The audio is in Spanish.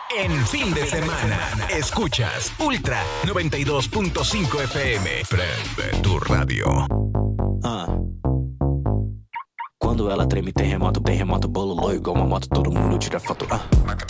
En fin de semana, escuchas Ultra 92.5 FM. Prende tu radio. Quando ela treme, terremoto, bolo, igual uma moto, todo mundo tira foto.